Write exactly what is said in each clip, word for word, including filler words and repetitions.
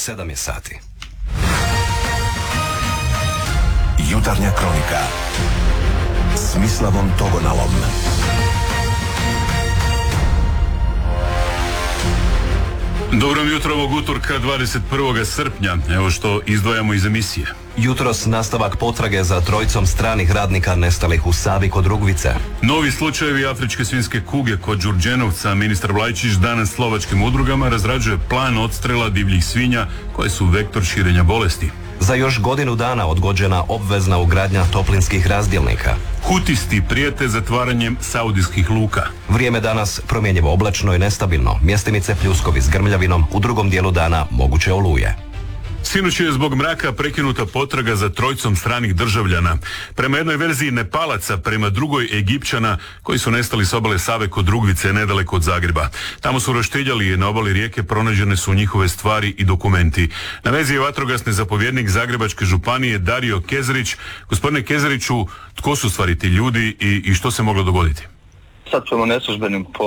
sedam je sati. Jutarnja kronika s Mislavom Togonalom. Dobro jutro ovog utorka dvadeset prvog srpnja. Evo što izdvajamo iz emisije. Jutros nastavak potrage za trojicom stranih radnika nestalih u Savi kod Rugvice. Novi slučajevi afričke svinjske kuge kod Đurđenovca. Ministar Vlajčić danas slovačkim udrugama razrađuje plan odstrela divljih svinja koje su vektor širenja bolesti. Za još godinu dana odgođena obvezna ugradnja toplinskih razdjelnika. Hutisti prijete zatvaranjem saudijskih luka. Vrijeme danas promjenjivo oblačno i nestabilno. Mjestimice pljuskovi s grmljavinom, u drugom dijelu dana moguće oluje. Sinoć je zbog mraka prekinuta potraga za trojicom stranih državljana. Prema jednoj verziji Nepalaca, prema drugoj Egipćana koji su nestali s obale Save kod Rugvice nedaleko od Zagreba. Tamo su roštiljali i na obali rijeke pronađene su njihove stvari i dokumenti. Na vezi je vatrogasni zapovjednik Zagrebačke županije Dario Kezerić. Gospodine Kezeriću, tko su stvari ti ljudi i, i što se moglo dogoditi? Sad prema neslužbenim po,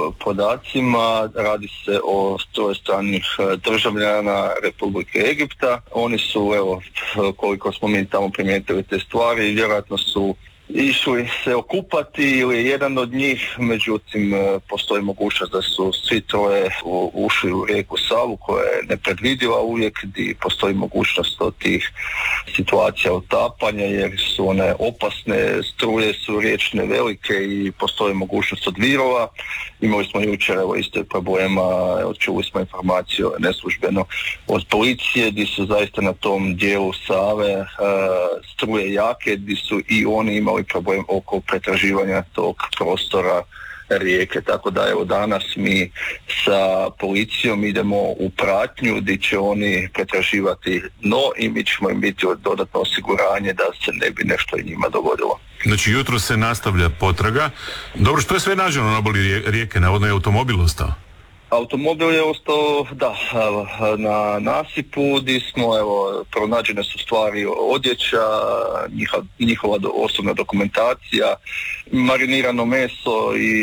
podacima radi se o troje stranih državljana Republike Egipta. Oni su, evo, koliko smo mi tamo primijetili te stvari, vjerojatno su išli se okupati ili jedan od njih, međutim postoji mogućnost da su svi troje ušli u rijeku Savu koja je nepredvidiva uvijek, gdje postoji mogućnost od tih situacija utapanja jer su one opasne, struje su riječne velike i postoji mogućnost od virova. Imali smo jučer evo isto problema, evo, čuli smo informaciju neslužbeno od policije gdje su zaista na tom dijelu Save uh, struje jake, gdje su i oni imali problem oko pretraživanja tog prostora rijeke, tako da evo danas mi sa policijom idemo u pratnju gdje će oni pretraživati dno i mi ćemo im biti dodatno osiguranje da se ne bi nešto i njima dogodilo. Znači jutro se nastavlja potraga. Dobro, što je sve nađeno na obali rijeke? Navodno je automobil ostao. Automobil je ostao, da, na nasipu gdje smo, evo, pronađene su stvari odjeća, njihova, njihova do, osobna dokumentacija, marinirano meso i,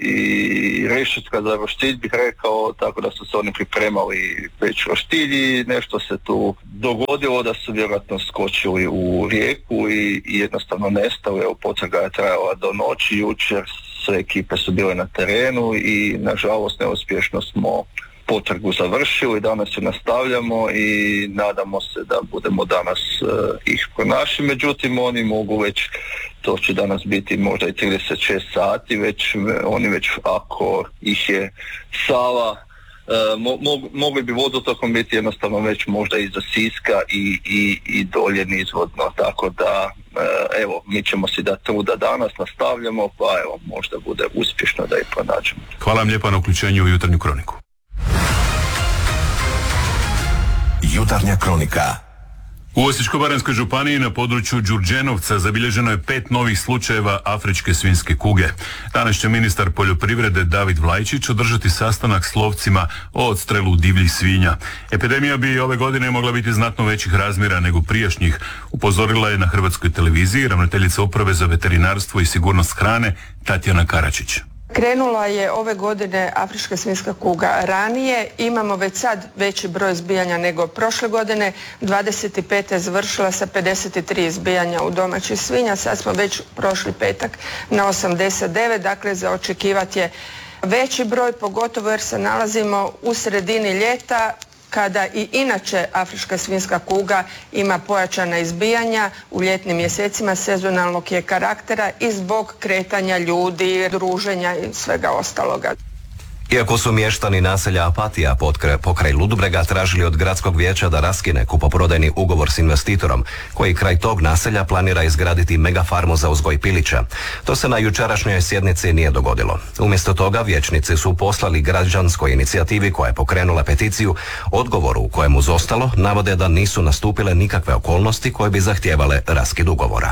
i rešetka za roštilj bih rekao, tako da su se oni pripremali već roštilji, nešto se tu dogodilo da su vjerojatno skočili u rijeku i, i jednostavno nestali, evo, potraga je trajala do noći, jučer sve ekipe su bile na terenu i nažalost neuspješno smo potragu završili, danas se nastavljamo i nadamo se da budemo danas uh, ih pronašli, međutim oni mogu već, to će danas biti možda i trideset šest sati, već oni već ako ih je Sava, uh, mo, mo, mogli bi vodotokom biti jednostavno već možda iza Siska i, i, i dolje nizvodno, tako da evo, mi ćemo si dati truda danas, nastavljamo, pa evo, možda bude uspješno da ih pronađemo. Hvala vam lijepa na uključenju u jutarnju kroniku. Jutarnja kronika. U Osječko-baranjskoj županiji na području Đurđenovca zabilježeno je pet novih slučajeva afričke svinjske kuge. Danas će ministar poljoprivrede David Vlajčić održati sastanak s lovcima o odstrelu divljih svinja. Epidemija bi ove godine mogla biti znatno većih razmjera nego prijašnjih, upozorila je na Hrvatskoj televiziji ravnateljica Uprave za veterinarstvo i sigurnost hrane Tatjana Karačić. Krenula je ove godine afrička svinjska kuga ranije, imamo već sad veći broj izbijanja nego prošle godine, dvadeset pet je završila sa pedeset tri izbijanja u domaćih svinja, sad smo već prošli petak na osamdeset devet, dakle za očekivati je veći broj, pogotovo jer se nalazimo u sredini ljeta, kada i inače afrička svinjska kuga ima pojačana izbijanja u ljetnim mjesecima, sezonalnog je karaktera i zbog kretanja ljudi, druženja i svega ostaloga. Iako su mještani naselja Apatija pokraj, pokraj Ludbrega tražili od gradskog vijeća da raskine kupoprodajni ugovor s investitorom, koji kraj tog naselja planira izgraditi megafarmu za uzgoj pilića. To se na jučerašnjoj sjednici nije dogodilo. Umjesto toga vijećnici su poslali građanskoj inicijativi koja je pokrenula peticiju odgovoru u kojemu uz ostalo navode da nisu nastupile nikakve okolnosti koje bi zahtijevale raskid ugovora.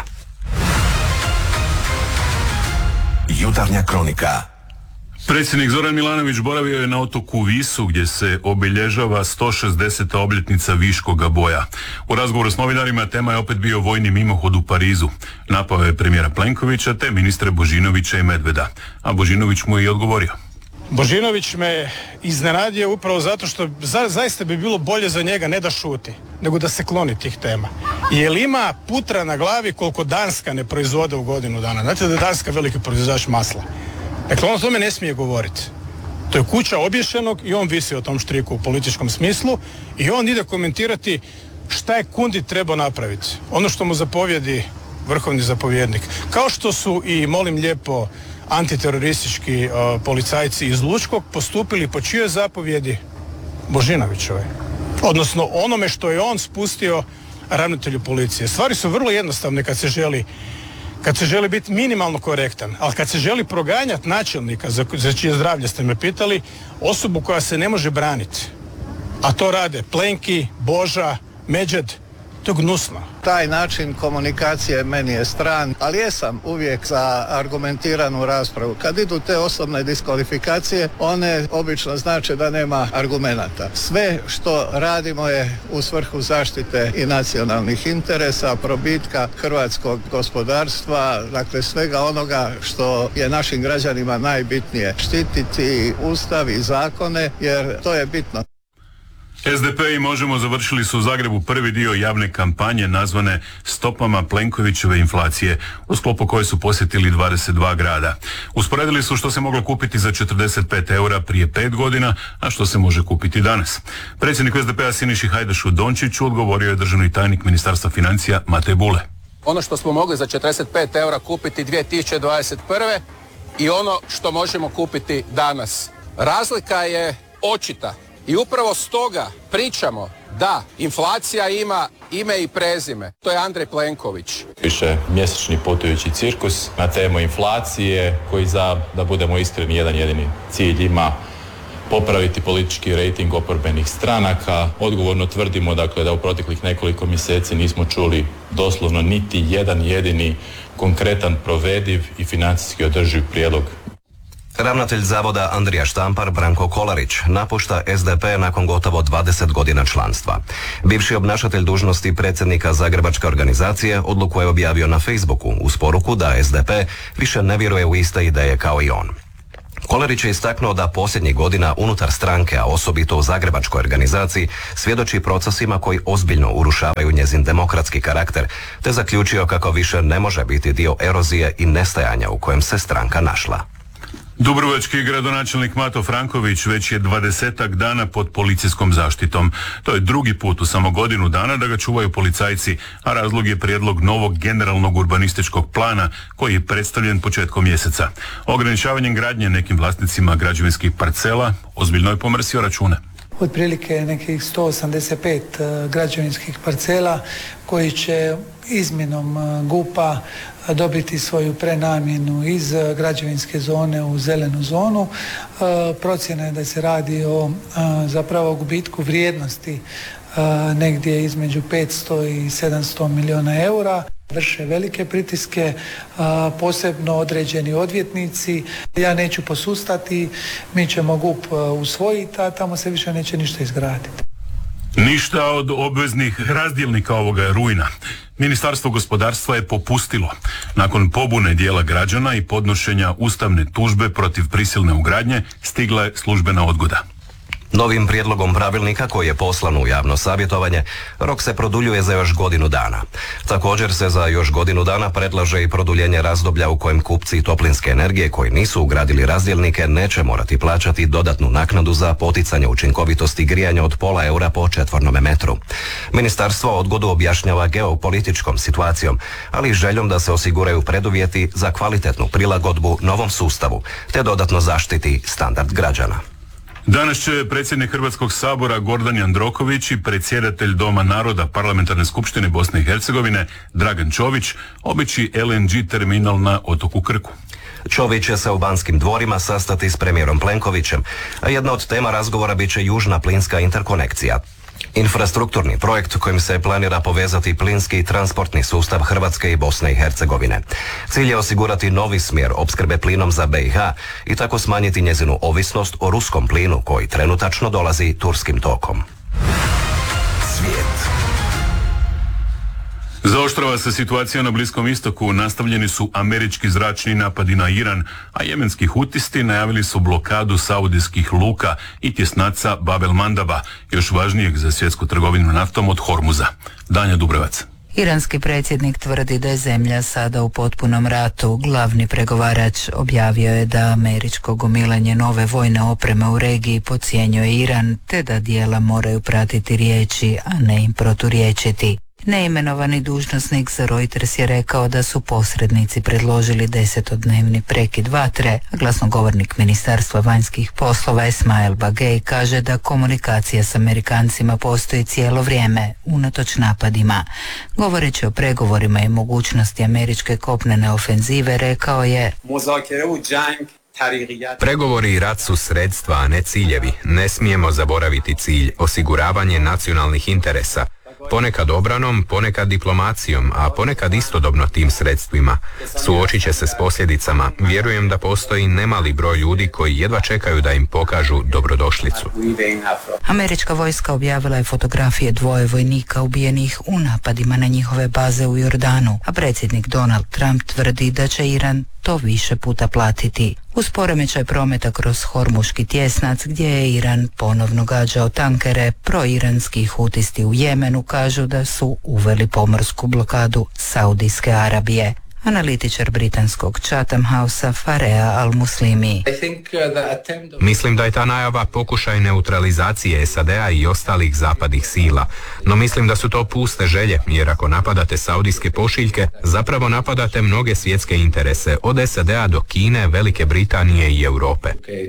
Jutarnja kronika. Predsjednik Zoran Milanović boravio je na otoku Visu gdje se obilježava sto šezdeseta obljetnica Viškoga boja. U razgovoru s novinarima tema je opet bio vojni mimohod u Parizu. Napao je premijera Plenkovića te ministre Božinovića i Medveda, a Božinović mu je i odgovorio. Božinović me iznenadio upravo zato što za, zaista bi bilo bolje za njega ne da šuti, nego da se kloni tih tema. Jer ima putra na glavi koliko Danska ne proizvode u godinu dana. Znate da je Danska veliki proizvođač masla. Dakle, on o tome ne smije govoriti. To je kuća obješenog i on visi o tom štriku u političkom smislu i on ide komentirati šta je Kundi trebao napraviti. Ono što mu zapovjedi vrhovni zapovjednik. Kao što su i, molim lijepo, antiteroristički uh, policajci iz Lučkog postupili po čijoj zapovjedi? Božinovićove. Odnosno onome što je on spustio ravnatelju policije. Stvari su vrlo jednostavne kad se želi kad se želi biti minimalno korektan, ali kad se želi proganjati načelnika, za, za čije zdravlje ste me pitali, osobu koja se ne može braniti, a to rade Plenki, Boža, Međed, to je gnusno. Taj način komunikacije meni je stran, ali jesam uvijek za argumentiranu raspravu. Kad idu te osobne diskvalifikacije, one obično znače da nema argumenata. Sve što radimo je u svrhu zaštite i nacionalnih interesa, probitka hrvatskog gospodarstva, dakle svega onoga što je našim građanima najbitnije. Štititi ustav i zakone, jer to je bitno. S D P i Možemo završili su u Zagrebu prvi dio javne kampanje nazvane Stopama Plenkovićeve inflacije, u sklopu koje su posjetili dvadeset dva grada. Usporedili su što se moglo kupiti za četrdeset pet eura prije pet godina, a što se može kupiti danas. Predsjednik S D P-a Siniši Hajdašu Dončiću odgovorio je državni tajnik Ministarstva financija Matej Bule. Ono što smo mogli za četrdeset pet eura kupiti dvije tisuće dvadeset prve i ono što možemo kupiti danas. Razlika je očita. I upravo stoga pričamo da inflacija ima ime i prezime. To je Andrej Plenković. Više mjesečni putujući cirkus na temu inflacije koji, za da budemo iskreni, jedan jedini cilj ima popraviti politički rejting oporbenih stranaka. Odgovorno tvrdimo dakle da u proteklih nekoliko mjeseci nismo čuli doslovno niti jedan jedini konkretan, provediv i financijski održiv prijedlog. Ravnatelj zavoda Andrija Štampar Branko Kolarić napušta S D P nakon gotovo dvadeset godina članstva. Bivši obnašatelj dužnosti predsjednika Zagrebačke organizacije odluku je objavio na Facebooku uz poruku da S D P više ne vjeruje u iste ideje kao i on. Kolarić je istaknuo da posljednjih godina unutar stranke, a osobito u Zagrebačkoj organizaciji, svjedoči procesima koji ozbiljno urušavaju njezin demokratski karakter, te zaključio kako više ne može biti dio erozije i nestajanja u kojem se stranka našla. Dubrovački gradonačelnik Mato Franković već je dvadesetak dana pod policijskom zaštitom. To je drugi put u samo godinu dana da ga čuvaju policajci, a razlog je prijedlog novog generalnog urbanističkog plana koji je predstavljen početkom mjeseca. Ograničavanjem gradnje nekim vlasnicima građevinskih parcela ozbiljno je pomrsio račune. Otprilike nekih sto osamdeset pet građevinskih parcela koji će izmjenom G U P-a dobiti svoju prenamjenu iz građevinske zone u zelenu zonu. Procjena je da se radi o zapravo gubitku vrijednosti negdje između petsto i sedamsto milijuna eura. Vrše velike pritiske, posebno određeni odvjetnici. Ja neću posustati, mi ćemo G U P usvojiti, a tamo se više neće ništa izgraditi. Ništa od obveznih razdjelnika ovoga rujna. Ministarstvo gospodarstva je popustilo. Nakon pobune dijela građana i podnošenja ustavne tužbe protiv prisilne ugradnje stigla je službena odgoda. Novim prijedlogom pravilnika koji je poslan u javno savjetovanje, rok se produljuje za još godinu dana. Također se za još godinu dana predlaže i produljenje razdoblja u kojem kupci toplinske energije koji nisu ugradili razdjelnike neće morati plaćati dodatnu naknadu za poticanje učinkovitosti grijanja od pola eura po četvornom metru. Ministarstvo odgodu objašnjava geopolitičkom situacijom, ali i željom da se osiguraju preduvjeti za kvalitetnu prilagodbu novom sustavu, te dodatno zaštiti standard građana. Danas će predsjednik Hrvatskog sabora Gordan Jandroković i predsjedatelj Doma naroda Parlamentarne skupštine Bosne i Hercegovine Dragan Čović obići L N G terminal na otoku Krku. Čović će se u Banskim dvorima sastati s premijerom Plenkovićem, a jedna od tema razgovora bit će južna plinska interkonekcija. Infrastrukturni projekt kojim se planira povezati plinski i transportni sustav Hrvatske i Bosne i Hercegovine. Cilj je osigurati novi smjer opskrbe plinom za B i H i tako smanjiti njezinu ovisnost o ruskom plinu koji trenutačno dolazi turskim tokom. Svijet. Zaoštrava se situacija na Bliskom istoku, nastavljeni su američki zračni napadi na Iran, a jemenski hutisti najavili su blokadu saudijskih luka i tjesnaca Bab el Mandaba, još važnijeg za svjetsku trgovinu naftom od Hormuza. Danja Dubrevac. Iranski predsjednik tvrdi da je zemlja sada u potpunom ratu. Glavni pregovarač objavio je da američko gomilanje nove vojne opreme u regiji podcjenjuje Iran, te da dijela moraju pratiti riječi, a ne im proturječiti. Neimenovani dužnosnik za Reuters je rekao da su posrednici predložili desetodnevni prekid vatre, a glasnogovornik Ministarstva vanjskih poslova Esmail Bagej kaže da komunikacija s Amerikancima postoji cijelo vrijeme, unatoč napadima. Govoreći o pregovorima i mogućnosti američke kopnene ofenzive, rekao je: Pregovori i rat su sredstva, a ne ciljevi. Ne smijemo zaboraviti cilj, osiguravanje nacionalnih interesa. Ponekad obranom, ponekad diplomacijom, a ponekad istodobno tim sredstvima. Suočit će se s posljedicama. Vjerujem da postoji nemali broj ljudi koji jedva čekaju da im pokažu dobrodošlicu. Američka vojska objavila je fotografije dvoje vojnika ubijenih u napadima na njihove baze u Jordanu, a predsjednik Donald Trump tvrdi da će Iran to više puta platiti. Uz poremećaj prometa kroz Hormuški tjesnac, gdje je Iran ponovno gađao tankere, proiranski hutisti u Jemenu kažu da su uveli pomorsku blokadu Saudijske Arabije. Analitičar britanskog Chatham Housea Farea Al-Muslimi. Mislim da je ta najava pokušaj neutralizacije S A D-a i ostalih zapadnih sila, no mislim da su to puste želje, jer ako napadate saudijske pošiljke, zapravo napadate mnoge svjetske interese, od S A D-a do Kine, Velike Britanije i Europe.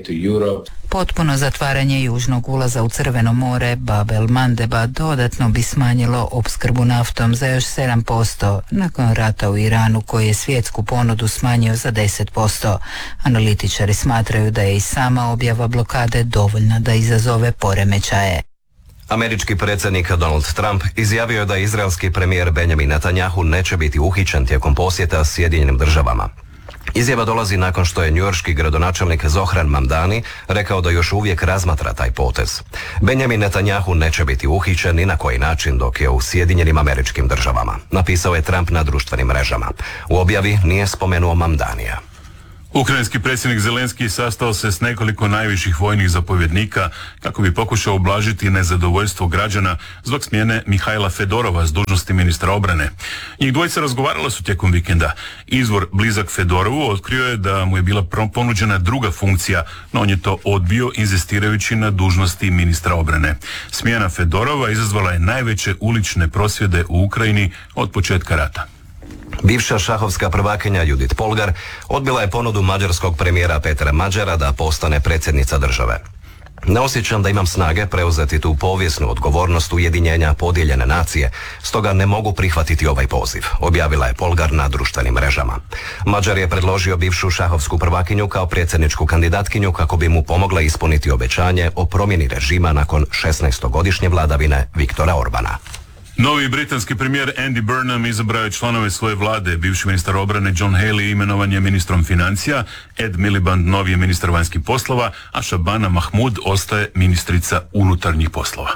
Potpuno zatvaranje južnog ulaza u Crveno more, Bab el Mandeba, dodatno bi smanjilo opskrbu naftom za još sedam posto nakon rata u Iranu koji je svjetsku ponudu smanjio za deset posto. Analitičari smatraju da je i sama objava blokade dovoljna da izazove poremećaje. Američki predsjednik Donald Trump izjavio je da izraelski premijer Benjamin Netanyahu neće biti uhićen tijekom posjeta Sjedinjenim državama. Izjava dolazi nakon što je njujorški gradonačelnik Zohran Mamdani rekao da još uvijek razmatra taj potez. Benjamin Netanyahu neće biti uhićen ni na koji način dok je u Sjedinjenim Američkim Državama, napisao je Trump na društvenim mrežama. U objavi nije spomenuo Mamdanija. Ukrajinski predsjednik Zelenski sastao se s nekoliko najviših vojnih zapovjednika kako bi pokušao ublažiti nezadovoljstvo građana zbog smjene Mihajla Fedorova s dužnosti ministra obrane. Njih dvojica razgovarala su tijekom vikenda. Izvor blizak Fedorovu otkrio je da mu je bila ponuđena druga funkcija, no on je to odbio inzistirajući na dužnosti ministra obrane. Smjena Fedorova izazvala je najveće ulične prosvjede u Ukrajini od početka rata. Bivša šahovska prvakinja Judith Polgar odbila je ponudu mađarskog premijera Petra Mađara da postane predsjednica države. Ne osjećam da imam snage preuzeti tu povijesnu odgovornost ujedinjenja podijeljene nacije, stoga ne mogu prihvatiti ovaj poziv, objavila je Polgar na društvenim mrežama. Mađar je predložio bivšu šahovsku prvakinju kao predsjedničku kandidatkinju kako bi mu pomogla ispuniti obećanje o promjeni režima nakon šesnaestogodišnje vladavine Viktora Orbana. Novi britanski premijer Andy Burnham izabrao je članove svoje vlade. Bivši ministar obrane John Haley imenovan je ministrom financija, Ed Miliband novi je ministar vanjskih poslova, a Shabana Mahmud ostaje ministrica unutarnjih poslova.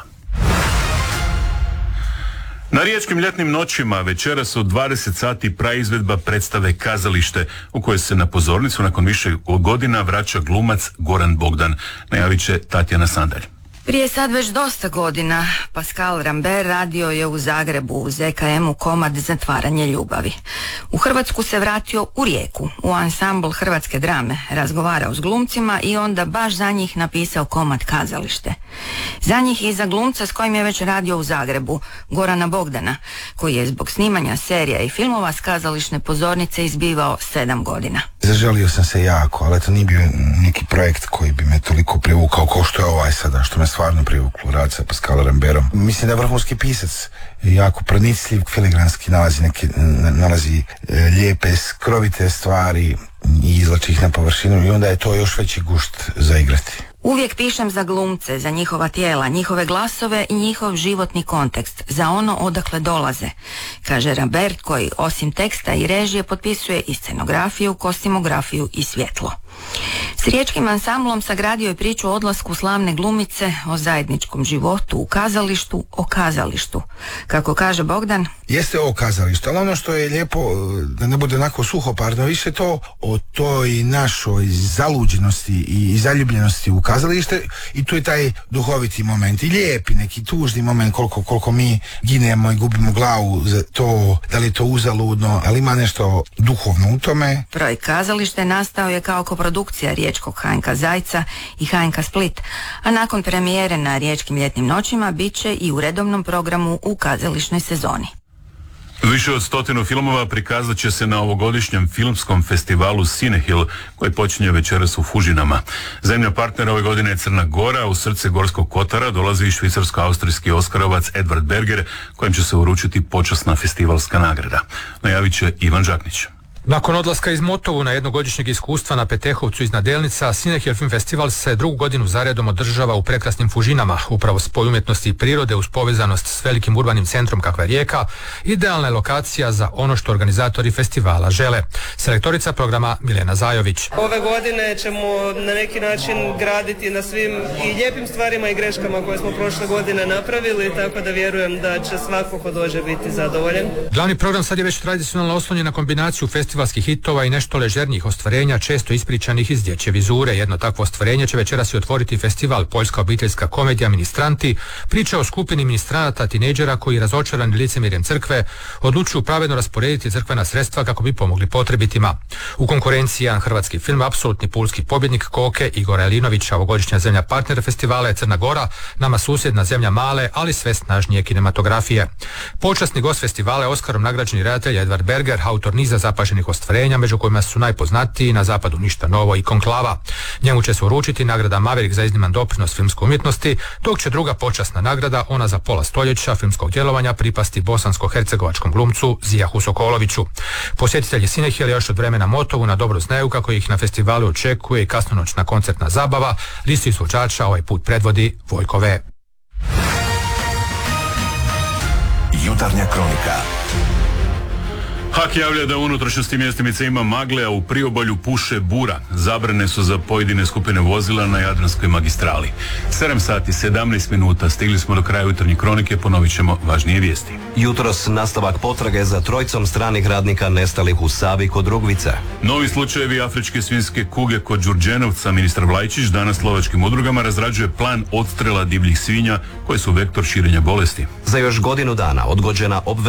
Na riječkim ljetnim noćima večeras od dvadeset sati praizvedba predstave Kazalište, u kojoj se na pozornicu nakon više godina vraća glumac Goran Bogdan, najavit će Tatjana Sandalj. Prije sad već dosta godina Pascal Rambert radio je u Zagrebu u Z K M-u komad Zatvaranje ljubavi. U Hrvatsku se vratio u Rijeku, u ansambl Hrvatske drame, razgovarao s glumcima i onda baš za njih napisao komad Kazalište. Za njih i za glumca s kojim je već radio u Zagrebu, Gorana Bogdana, koji je zbog snimanja serija i filmova s kazališne pozornice izbivao sedam godina. Zažalio sam se jako, ali to nije bio neki projekt koji bi me toliko privukao kao što je ovaj sada, što me stvarno privuklo, rad sa Pascalom Rambertom. Mislim da je vrhunski pisac, jako pronicljiv, filigranski nalazi, neke, nalazi e, lijepe, skrovite stvari i izlači ih na površinu i onda je to još veći gušt za igrati. Uvijek pišem za glumce, za njihova tijela, njihove glasove i njihov životni kontekst, za ono odakle dolaze, kaže Rambert, koji osim teksta i režije potpisuje i scenografiju, kostimografiju i svjetlo. S riječkim ansamblom sagradio je priču o odlasku slavne glumice, o zajedničkom životu u kazalištu, o kazalištu. Kako kaže Bogdan, jeste o kazalištu, ali ono što je lijepo, da ne bude onako suhoparno, više to o toj našoj zaluđenosti i zaljubljenosti u kazalište, i tu je taj duhoviti moment i lijepi neki tužni moment koliko, koliko mi ginemo i gubimo glavu za to, da li je to uzaludno, ali ima nešto duhovno u tome. Projekt Kazalište nastao je kao koprodukcija riječkog H N K Zajca i H N K Split, a nakon premijere na riječkim ljetnim noćima bit će i u redovnom programu u kazališnoj sezoni. Više od stotinu filmova prikazat će se na ovogodišnjem filmskom festivalu Cinehill koji počinje večeras u Fužinama. Zemlja partnera ove godine je Crna Gora, u srce Gorskog Kotara dolazi i švicarsko-austrijski oskarovac Edvard Berger kojem će se uručiti počasna festivalska nagrada. Najavit će Ivan Žaknić. Nakon odlaska iz Motovu na jednogodišnjeg iskustva na Petehovcu iznad Delnica, Cinehill Film Festival se drugu godinu zaredom održava u prekrasnim Fužinama. Upravo spoj umjetnosti i prirode uz povezanost s velikim urbanim centrom kakva je Rijeka, idealna je lokacija za ono što organizatori festivala žele. Selektorica programa Milena Zajović. Ove godine ćemo na neki način graditi na svim i lijepim stvarima i greškama koje smo prošle godine napravili, tako da vjerujem da će svako ko dođe biti zadovoljen. Glavni program sad je već tradicionalno oslonjen na kombinaciju festivalskih hitova i nešto ležernijih ostvarenja, često ispričanih iz dječje vizure. Jedno takvo ostvarenje će večeras i otvoriti festival Poljska obiteljska komedija Ministranti, priča o skupini ministranata tinejdžera koji, razočarani licemjerjem crkve, odlučuju pravedno rasporediti crkvena sredstva kako bi pomogli potrebitima. U konkurenciji jedan hrvatski film, apsolutni pulski pobjednik Koke Igora Elinovića. Ovogodišnja zemlja partnera festivala je Crna Gora, nama susjedna zemlja male, ali sve snažnije kinematografije. Počasni gost festivala je Oskarom nagrađeni redatelj Edvard Berger, autor niza zapaženih ostvarenja, među kojima su najpoznatiji Na zapadu ništa novo i Konklava. Njemu će se uručiti nagrada Maverick za izniman doprinos filmskoj umjetnosti, dok će druga počasna nagrada, ona za pola stoljeća filmskog djelovanja, pripasti bosansko-hercegovačkom glumcu Zijahu Sokoloviću. Posjetitelji Cinehilla još od vremena Motovu na dobro znaju kako ih na festivalu očekuje i kasnonoćna koncertna zabava. Listu izvođača ovaj put predvodi Vojko V. Jutarnja kronika. Hak javlja da u unutrašnjosti mjestimice ima magle, a u priobalju puše bura. Zabrane su za pojedine skupine vozila na Jadranskoj magistrali. sedam sati sedamnaest minuta, stigli smo do kraja jutarnje kronike, ponovit ćemo važnije vijesti. Jutros nastavak potrage za trojicom stranih radnika nestalih u Savi kod Rugvice. Novi slučajevi afričke svinjske kuge kod Đurđenovca. Ministar Vlajčić danas lovačkim udrugama razrađuje plan odstrela divljih svinja koje su vektor širenja bolesti. Za još godinu dana odgođena obveza